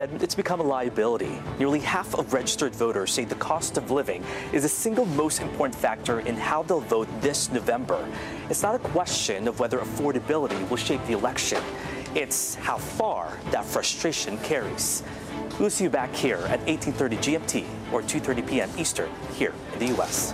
Instead, it's become a liability. Nearly half of registered voters say the cost of living is the single most important factor in how they'll vote this November. It's not a question of whether affordability will shape the election. It's how far that frustration carries. We'll see you back here at 18:30 GMT or 2:30 p.m. Eastern here in the U.S.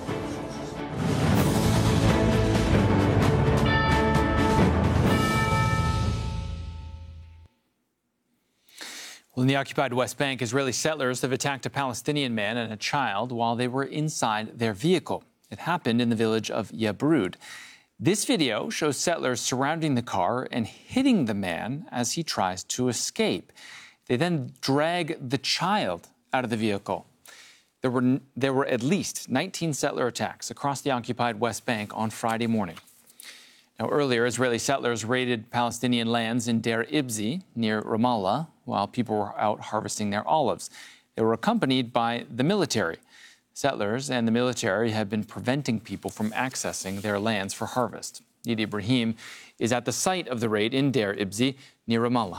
Well, in the occupied West Bank, Israeli settlers have attacked a Palestinian man and a child while they were inside their vehicle. It happened in the village of Yabrud. This video shows settlers surrounding the car and hitting the man as he tries to escape. They then drag the child out of the vehicle. There were at least 19 settler attacks across the occupied West Bank on Friday morning. Now, earlier, Israeli settlers raided Palestinian lands in Deir Ibzi, near Ramallah, while people were out harvesting their olives. They were accompanied by the military. Settlers and the military have been preventing people from accessing their lands for harvest. Yidi Ibrahim is at the site of the raid in Deir Ibzi, near Ramallah.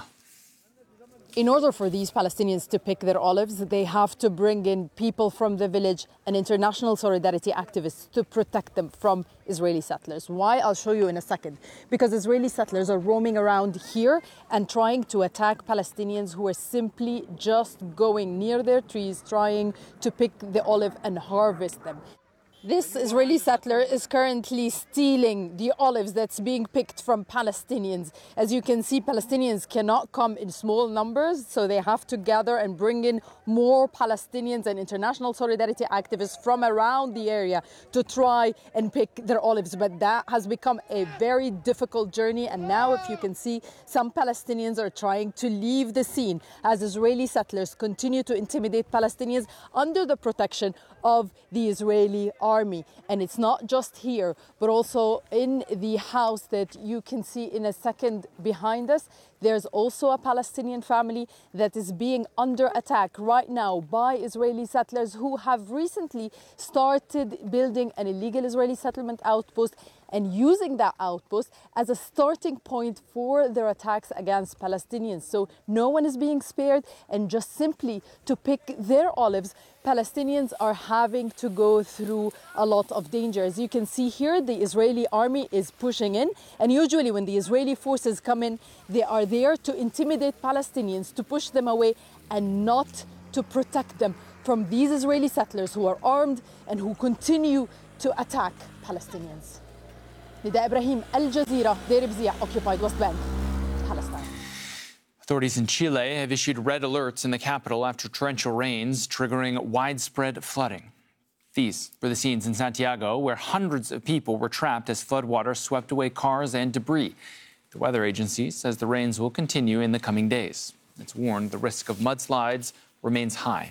In order for these Palestinians to pick their olives, they have to bring in people from the village and international solidarity activists to protect them from Israeli settlers. Why? I'll show you in a second. Because Israeli settlers are roaming around here and trying to attack Palestinians who are simply just going near their trees, trying to pick the olive and harvest them. This Israeli settler is currently stealing the olives that's being picked from Palestinians. As you can see, Palestinians cannot come in small numbers, so they have to gather and bring in more Palestinians and international solidarity activists from around the area to try and pick their olives. But that has become a very difficult journey. And now, if you can see, some Palestinians are trying to leave the scene as Israeli settlers continue to intimidate Palestinians under the protection of the Israeli army. And it's not just here, but also in the house that you can see in a second behind us. There's also a Palestinian family that is being under attack right now by Israeli settlers who have recently started building an illegal Israeli settlement outpost and using that outpost as a starting point for their attacks against Palestinians. So no one is being spared, and just simply to pick their olives, Palestinians are having to go through a lot of danger. As you can see here, the Israeli army is pushing in, and usually when the Israeli forces come in, they are there to intimidate Palestinians, to push them away, and not to protect them from these Israeli settlers who are armed and who continue to attack Palestinians. Nida Ibrahim, Al Jazeera, Deir Ibzi, occupied West Bank, Palestine. Authorities in Chile have issued red alerts in the capital after torrential rains, triggering widespread flooding. These were the scenes in Santiago, where hundreds of people were trapped as floodwaters swept away cars and debris. The weather agency says the rains will continue in the coming days. It's warned the risk of mudslides remains high.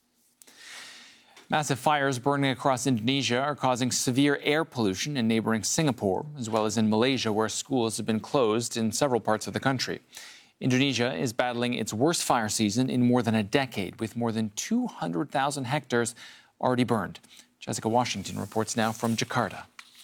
Massive fires burning across Indonesia are causing severe air pollution in neighboring Singapore, as well as in Malaysia, where schools have been closed in several parts of the country. Indonesia is battling its worst fire season in more than a decade, with more than 200,000 hectares already burned. Jessica Washington reports now from Jakarta.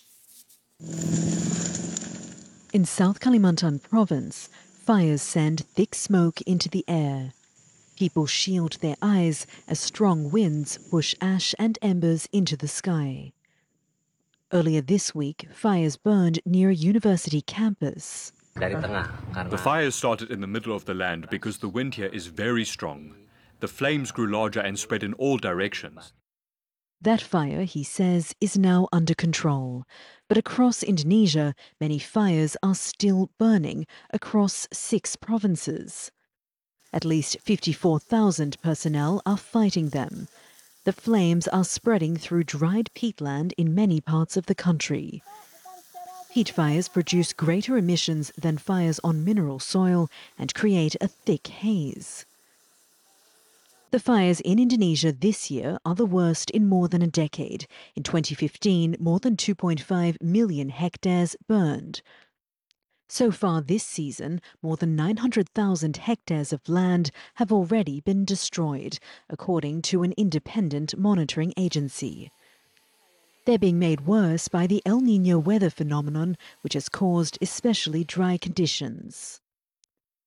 In South Kalimantan province, fires send thick smoke into the air. People shield their eyes as strong winds push ash and embers into the sky. Earlier this week, fires burned near a university campus. The fires started in the middle of the land because the wind here is very strong. The flames grew larger and spread in all directions. That fire, he says, is now under control. But across Indonesia, many fires are still burning across 6 provinces. At least 54,000 personnel are fighting them. The flames are spreading through dried peatland in many parts of the country. Peat fires produce greater emissions than fires on mineral soil and create a thick haze. The fires in Indonesia this year are the worst in more than a decade. In 2015, more than 2.5 million hectares burned. So far this season, more than 900,000 hectares of land have already been destroyed, according to an independent monitoring agency. They're being made worse by the El Niño weather phenomenon, which has caused especially dry conditions.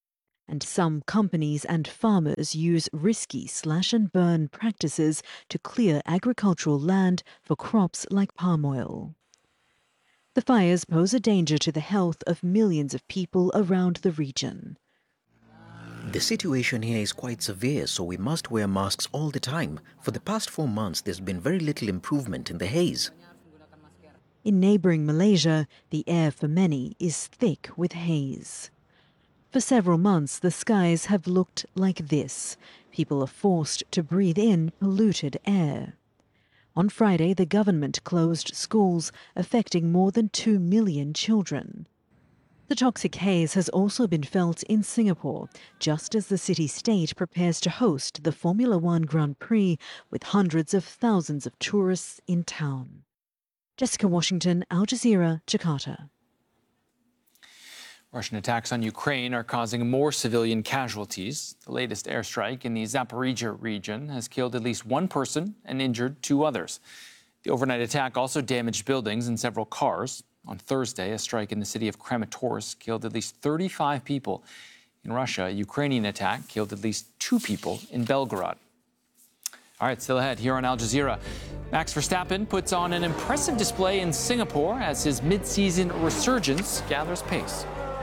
And some companies and farmers use risky slash-and-burn practices to clear agricultural land for crops like palm oil. The fires pose a danger to the health of millions of people around the region. The situation here is quite severe, so we must wear masks all the time. For the past 4 months, there's been very little improvement in the haze. In neighbouring Malaysia, the air for many is thick with haze. For several months, the skies have looked like this. People are forced to breathe in polluted air. On Friday, the government closed schools, affecting more than 2 million children. The toxic haze has also been felt in Singapore, just as the city-state prepares to host the Formula One Grand Prix with hundreds of thousands of tourists in town. Jessica Washington, Al Jazeera, Jakarta. Russian attacks on Ukraine are causing more civilian casualties. The latest airstrike in the Zaporizhzhia region has killed at least one person and injured 2 others. The overnight attack also damaged buildings and several cars. On Thursday, a strike in the city of Kramatorsk killed at least 35 people. In Russia, a Ukrainian attack killed at least 2 people in Belgorod. All right, still ahead here on Al Jazeera. Max Verstappen puts on an impressive display in Singapore as his mid-season resurgence gathers pace.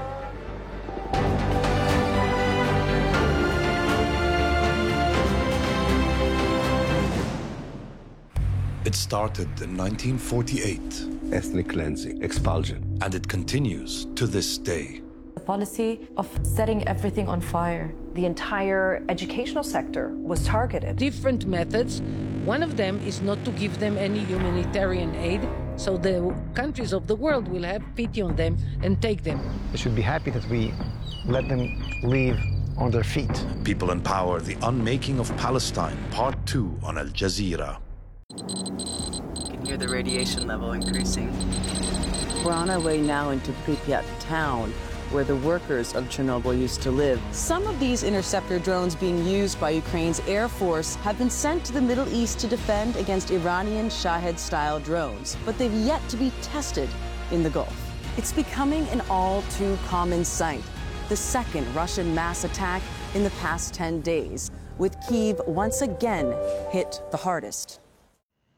It started in 1948. Ethnic cleansing, expulsion. And it continues to this day. The policy of setting everything on fire. The entire educational sector was targeted. Different methods. One of them is not to give them any humanitarian aid, so the countries of the world will have pity on them and take them. They should be happy that we let them live on their feet. People in Power, The Unmaking of Palestine, Part 2 on Al Jazeera. You can hear the radiation level increasing. We're on our way now into Pripyat town, where the workers of Chernobyl used to live. Some of these interceptor drones being used by Ukraine's Air Force have been sent to the Middle East to defend against Iranian Shahed-style drones, but they've yet to be tested in the Gulf. It's becoming an all-too common sight, the second Russian mass attack in the past 10 days, with Kyiv once again hit the hardest.